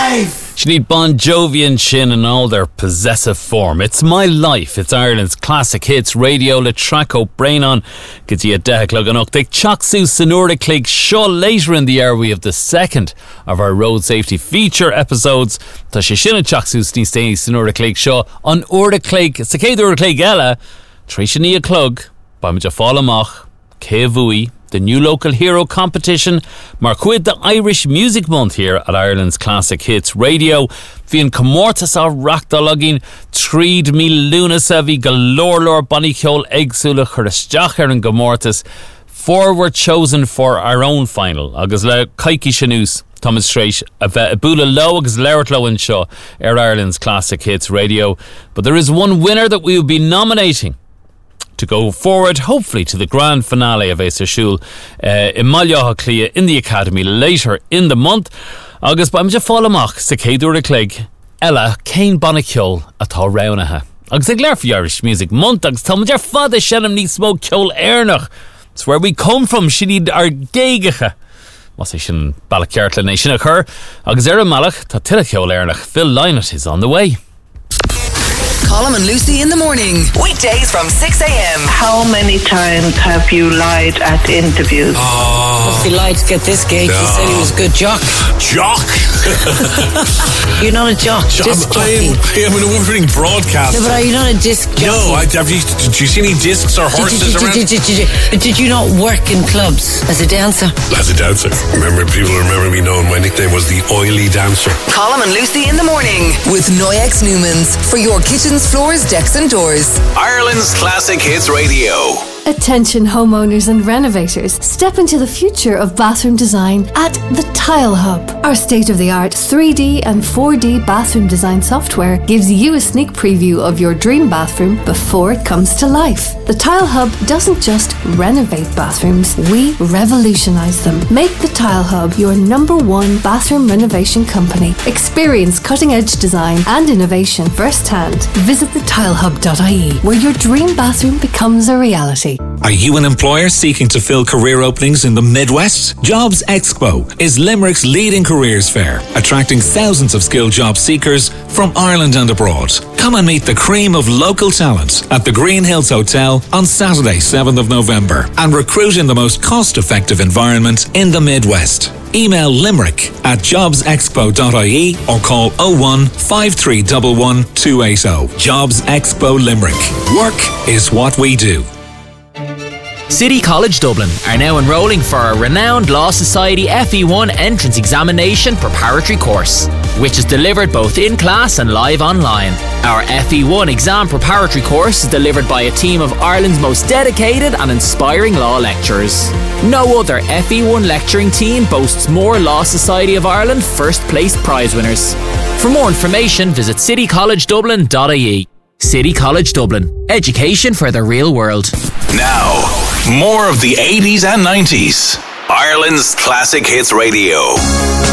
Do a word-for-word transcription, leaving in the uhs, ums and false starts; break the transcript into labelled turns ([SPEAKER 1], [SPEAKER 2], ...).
[SPEAKER 1] life.
[SPEAKER 2] You need Bon Jovi and Shin in all their possessive form. It's My Life. It's Ireland's classic hits radio le Traco Brain on. Gives you a deck log an update. Chaksu Sonora Clegg Shaw later in the hour. We have the second of our road safety feature episodes. Ta she Shin and Chaksu Stay Sonora Clegg Shaw on Urda Clegg. Sakeda Urda Clegg Ella. Trishania Clug. Bamaja Falamach. Kevui. The new local hero competition, Marquid the Irish Music Month here at Ireland's Classic Hits Radio. Fion Comortas a Rakdalagin, Tríd Mi Luna Sevi, Galorlor, Bonnicol, Egsula, Churistjacher and Gomortas. Four were chosen for our own final. Agus le Kaiki Shanus, Thomas Strait, Abula Low, agus Lerot Low and Shaw, Air Ireland's Classic Hits Radio. But there is one winner that we will be nominating to go forward, hopefully, to the grand finale of Acer Shul uh, in Malya Clia in the Academy later in the month. Agus baim je fálamach sa céadúr a clig Ella Cain Bonnaciol atá raunaha. Agus ag leir for Irish Music Month agus tá muidir fad a shenam ní smóg ceol airnach. It's where we come from. She need our geigacha. Was I shin Balaceartla nation a chur. Agus er a malach tá tilla ceol airnach. Phil Lynott is on the way.
[SPEAKER 3] Colm and Lucy in the morning. Weekdays from six a.m.
[SPEAKER 4] How many times have you lied at interviews?
[SPEAKER 5] Oh.
[SPEAKER 6] He lied to get this gig.
[SPEAKER 5] No.
[SPEAKER 6] He said he was a good jock.
[SPEAKER 5] Jock?
[SPEAKER 6] You're not a jock.
[SPEAKER 5] Jo-
[SPEAKER 6] Disc
[SPEAKER 5] I, am, I am an award-winning broadcaster.
[SPEAKER 6] No, but are you not a disc jockey?
[SPEAKER 5] No, I, have you, did you see any discs or horses
[SPEAKER 6] did, did,
[SPEAKER 5] around?
[SPEAKER 6] Did, did, did, did, did, did you not work in clubs as a dancer?
[SPEAKER 5] As a dancer. Remember, people remember me knowing my nickname was the Oily Dancer.
[SPEAKER 3] Colm and Lucy in the morning with Noyex Newmans for your kitchens, floors, decks and doors.
[SPEAKER 7] Ireland's Classic Hits Radio.
[SPEAKER 8] Attention homeowners and renovators, step into the future of bathroom design at The Tile Hub. Our state-of-the-art three D and four D bathroom design software gives you a sneak preview of your dream bathroom before it comes to life. The Tile Hub doesn't just renovate bathrooms, we revolutionize them. Make The Tile Hub your number one bathroom renovation company. Experience cutting-edge design and innovation firsthand. Visit the tile hub dot I E, where your dream bathroom becomes a reality.
[SPEAKER 9] Are you an employer seeking to fill career openings in the Midwest? Jobs Expo is Limerick's leading careers fair, attracting thousands of skilled job seekers from Ireland and abroad. Come and meet the cream of local talent at the Green Hills Hotel on Saturday, seventh of November, and recruit in the most cost-effective environment in the Midwest. Email limerick at jobs expo dot I E or call oh one, five three one one, two eight oh. Jobs Expo Limerick. Work is what we do.
[SPEAKER 10] City College Dublin are now enrolling for a renowned Law Society F E one entrance examination preparatory course, which is delivered both in class and live online. Our F E one exam preparatory course is delivered by a team of Ireland's most dedicated and inspiring law lecturers. No other F E one lecturing team boasts more Law Society of Ireland first place prize winners. For more information, visit city college dublin dot I E. City College Dublin. Education for the real world.
[SPEAKER 7] Now, more of the eighties and nineties. Ireland's Classic Hits Radio.